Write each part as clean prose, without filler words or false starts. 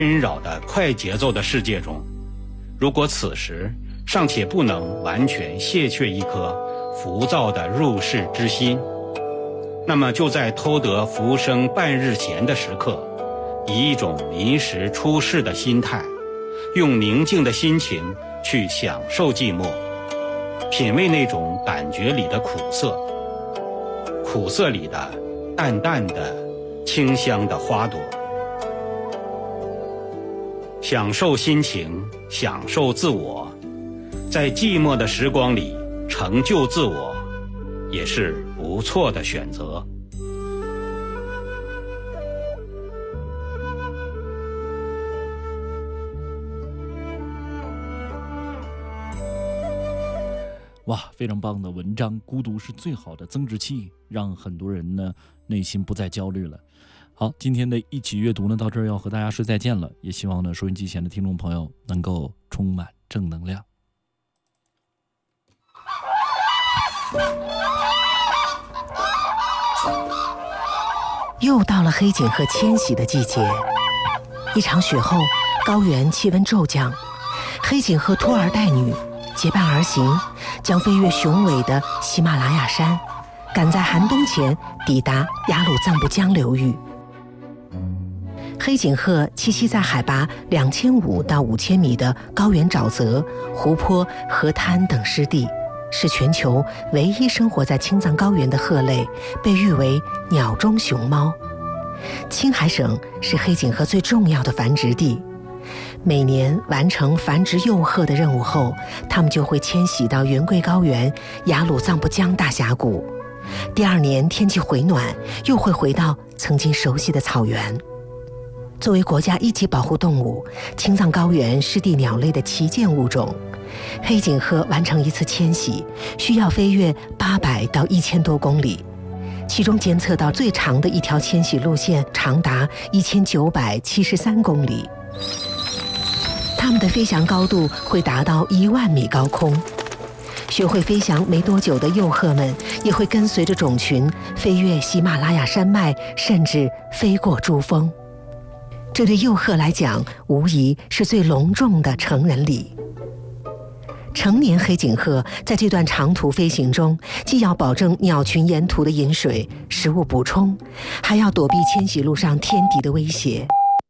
纷扰的快节奏的世界中，如果此时尚且不能完全卸却一颗浮躁的入世之心，那么就在偷得浮生半日闲的时刻，以一种临时出世的心态，用宁静的心情去享受寂寞，品味那种感觉里的苦涩，苦涩里的淡淡的清香的花朵，享受心情，享受自我，在寂寞的时光里成就自我，也是不错的选择。 哇，非常棒的文章，孤独是最好的增值器，让很多人呢内心不再焦虑了。好，今天的一起阅读呢到这儿要和大家说再见了，也希望呢收音机前的听众朋友能够充满正能量。 又到了黑颈鹤迁徙的季节，一场雪后，高原气温骤降，黑颈鹤拖儿带女结伴而行，将飞越雄伟的喜马拉雅山，赶在寒冬前抵达雅鲁藏布江流域。黑颈鹤栖息在海拔2500到5000米的高原沼泽、湖泊、河滩等湿地，是全球唯一生活在青藏高原的鹤类，被誉为鸟中熊猫。青海省是黑颈鹤最重要的繁殖地，每年完成繁殖幼鹤的任务后，它们就会迁徙到云贵高原、雅鲁藏布江大峡谷。第二年天气回暖，又会回到曾经熟悉的草原。作为国家一级保护动物，青藏高原湿地鸟类的旗舰物种，黑颈鹤完成一次迁徙需要飞越800到1000多公里，其中监测到最长的一条迁徙路线长达1973公里。它们的飞翔高度会达到10000米高空。学会飞翔没多久的幼鹤们也会跟随着种群飞越喜马拉雅山脉，甚至飞过珠峰。这对幼鹤来讲，无疑是最隆重的成人礼。成年黑颈鹤在这段长途飞行中，既要保证鸟群沿途的饮水、食物补充，还要躲避迁徙路上天敌的威胁。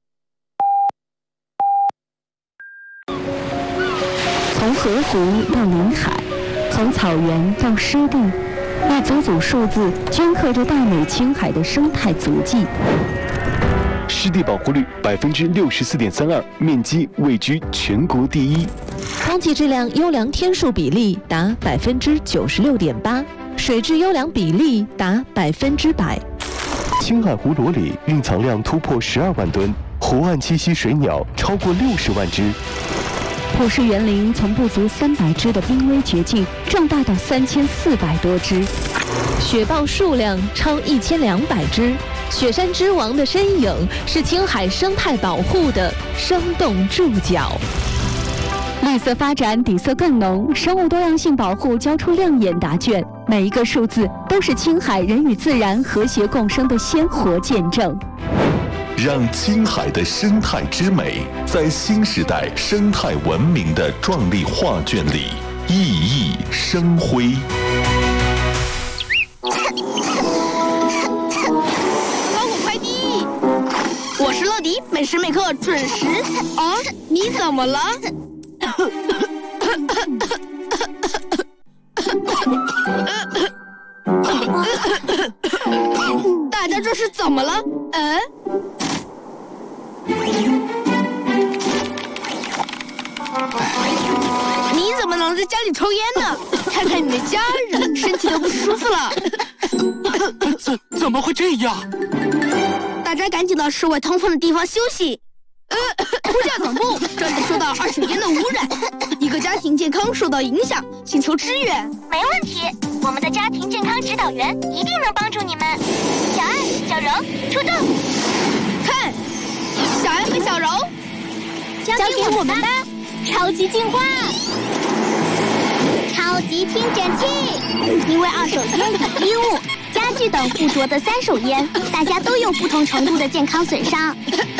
从河湖到临海，从草原到湿地，一组组数字镌刻着大美青海的生态足迹。 湿地保护率64.32%，面积位居全国第一。 空气质量优良天数比例达96.8%，水质优良比例达100%。 青海湖裸里蕴藏量突破12万吨，湖岸栖息水鸟超过60万只。 普氏园林从不足300只的濒危绝境壮大到3400多只， 雪豹数量超1200只。雪山之王的身影是青海生态保护的生动注脚。 绿色发展底色更浓，生物多样性保护交出亮眼答卷，每一个数字都是青海人与自然和谐共生的鲜活见证。 让青海的生态之美在新时代生态文明的壮丽画卷里熠熠生辉。 我是乐迪，每时每刻准时。啊，你怎么了？大家这是怎么了？你怎么能在家里抽烟呢？看看你的家人，身体都不舒服了。 怎么会这样？ 大家赶紧到室外通风的地方休息。呼叫总部，这里受到二手烟的污染，一个家庭健康受到影响，请求支援。 没问题，我们的家庭健康指导员一定能帮助你们。小爱、小柔，出动！ 看，小爱和小柔， 交给我们吧！超级进化，超级听诊器。因为二手烟与衣物、家具等附着的3手烟，大家都有不同程度的健康损伤。